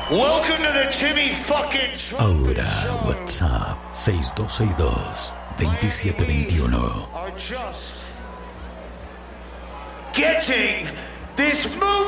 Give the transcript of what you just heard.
Welcome to the Timmy fucking Trumpet Ahora, Show. WhatsApp 6262-2721. Are just getting this movie.